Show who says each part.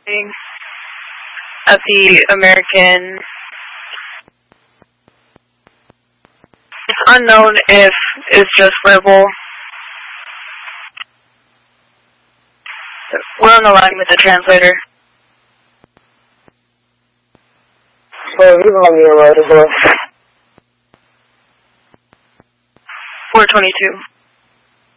Speaker 1: of the American. It's unknown if it's just verbal. We're on the line with the translator.
Speaker 2: So you want me to write a book?
Speaker 1: 422.